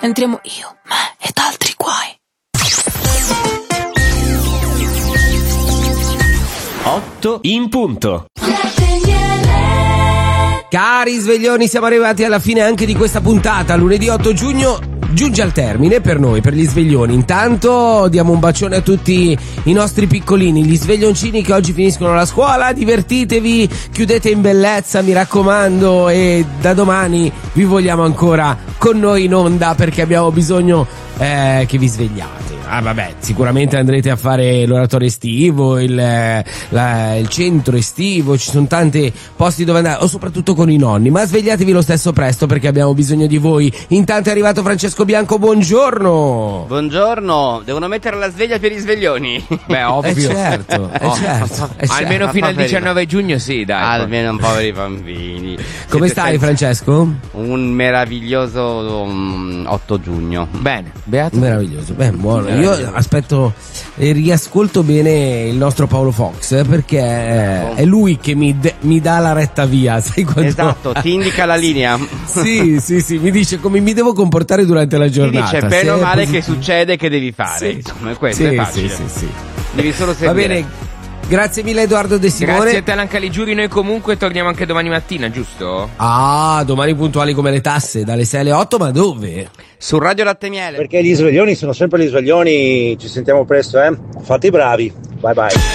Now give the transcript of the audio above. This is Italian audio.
entriamo io, me ed altri guai. 8 in punto. Cari sveglioni, siamo arrivati alla fine anche di questa puntata. Lunedì 8 giugno giunge al termine per noi, per gli sveglioni. Intanto diamo un bacione a tutti i nostri piccolini, gli sveglioncini che oggi finiscono la scuola. Divertitevi, chiudete in bellezza, mi raccomando, e da domani vi vogliamo ancora con noi in onda, perché abbiamo bisogno che vi svegliate. Vabbè, sicuramente andrete a fare l'oratorio estivo, il centro estivo, ci sono tanti posti dove andare, o soprattutto con i nonni, ma svegliatevi lo stesso presto perché abbiamo bisogno di voi. Intanto è arrivato Francesco Bianco, buongiorno. Buongiorno, devono mettere la sveglia per i sveglioni. Beh, ovvio. Certo. Almeno fino al 19 giugno sì, dai. Almeno un poveri bambini. Come stai, Francesco? Un meraviglioso 8 giugno. Bene, beato. Meraviglioso, buono. Io aspetto e riascolto bene il nostro Paolo Fox, perché è lui che mi dà la retta via, sai quando... Esatto, ti indica la linea. Sì, mi dice come mi devo comportare durante la giornata. Ti dice bene o male che succede, che devi fare. Sì. Insomma, questo è facile. Sì. Devi solo seguire. Va bene. Grazie mille Edoardo De Simone. Grazie a te Alan Caligiuri, noi comunque torniamo anche domani mattina, giusto? Domani puntuali come le tasse, dalle 6 alle 8, ma dove? Su Radio Latte Miele. Perché gli sveglioni sono sempre gli sveglioni, ci sentiamo presto, Fate i bravi, bye bye.